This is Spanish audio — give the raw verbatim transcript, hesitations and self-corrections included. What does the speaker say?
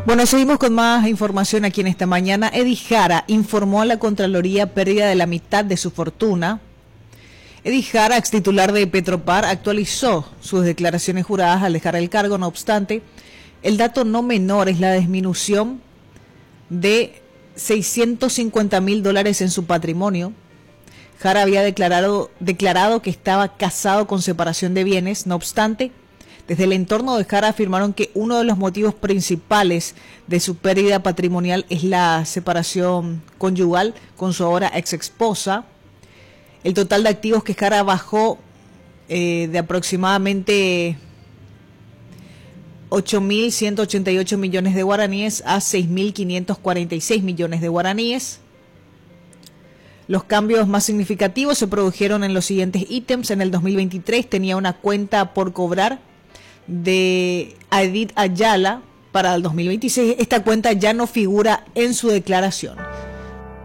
Bueno, seguimos con más información aquí en esta mañana. Eddie Jara informó a la Contraloría pérdida de la mitad de su fortuna. Eddie Jara, ex titular de Petropar, actualizó sus declaraciones juradas al dejar el cargo. No obstante, el dato no menor es la disminución de seiscientos cincuenta mil dólares en su patrimonio. Jara había declarado, declarado que estaba casado con separación de bienes. No obstante, desde el entorno de Jara afirmaron que uno de los motivos principales de su pérdida patrimonial es la separación conyugal con su ahora ex esposa. El total de activos que Jara bajó eh, de aproximadamente ocho mil ciento ochenta y ocho millones de guaraníes a seis mil quinientos cuarenta y seis millones de guaraníes. Los cambios más significativos se produjeron en los siguientes ítems. En el dos mil veintitrés tenía una cuenta por cobrar de Edith Ayala. Para el dos mil veintiséis esta cuenta ya no figura en su declaración.